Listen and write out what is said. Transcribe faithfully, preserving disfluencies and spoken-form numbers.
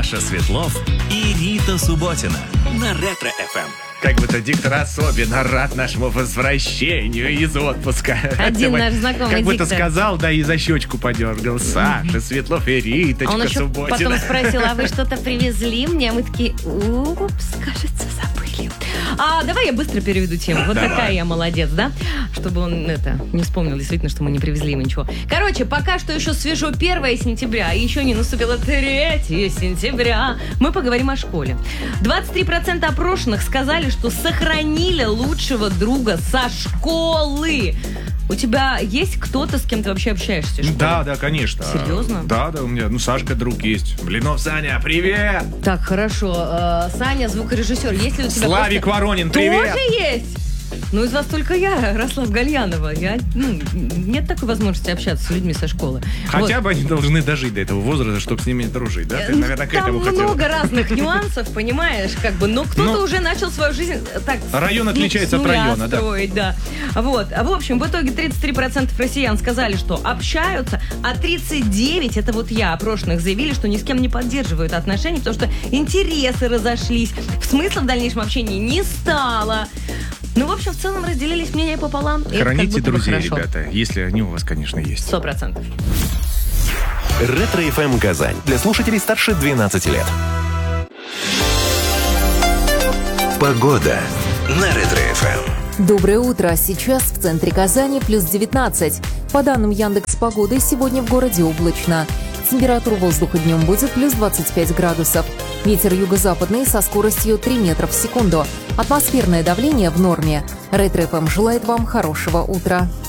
Саша Светлов и Рита Субботина на Ретро-эф эм. Как будто диктор особенно рад нашему возвращению из отпуска. Один наш знакомый Как будто диктор. сказал, да и за щечку подергал. Саша Светлов и Риточка Он еще Субботина. потом спросил, а вы что-то привезли мне? Мы такие, упс, кажется, забыли. А давай я быстро переведу тему. Вот Давай. такая я молодец, да? Чтобы он это не вспомнил действительно, что мы не привезли ему ничего. Короче, пока что еще свежо первое сентября, и еще не наступило третье сентября. Мы поговорим о школе. двадцать три процента опрошенных сказали, что сохранили лучшего друга со школы. У тебя есть кто-то, с кем ты вообще общаешься в школе? Да, да, конечно. Серьезно? Да, да, у меня, ну, Сашка друг есть. Блинов Саня, привет! Так, хорошо. Э, Саня, звукорежиссер, есть ли у тебя... Славик просто- Воронин, привет! Тоже есть? Ну, из вас только я, Рослав Гальянова. Я, ну, нет такой возможности общаться с людьми со школы. Хотя Вот. бы они должны дожить до этого возраста, чтобы с ними дружить, да? Ты, наверное, к Там этому хотел. много разных нюансов, понимаешь, как бы, но кто-то Ну, уже начал свою жизнь так... район с- отличается с от нуля района, да. строить, да. Вот. А в общем, в итоге тридцать три процента россиян сказали, что общаются, а тридцать девять процентов, это вот я, опрошенных, заявили, что ни с кем не поддерживают отношения, потому что интересы разошлись, смысла в дальнейшем общении не стало. Ну, в общем, в целом разделились мнения пополам. и это как Храните будто бы друзей, хорошо. ребята, если они у вас, конечно, есть. Сто процентов. Ретро-эф эм Казань. Для слушателей старше двенадцати лет. Погода на Ретро-эф эм. Доброе утро. Сейчас в центре Казани плюс девятнадцать. По данным Яндекс.Погоды, сегодня в городе облачно. Температура воздуха днем будет плюс двадцать пять градусов. Ветер юго-западный со скоростью три метра в секунду. Атмосферное давление в норме. Ретро-эф эм желает вам хорошего утра.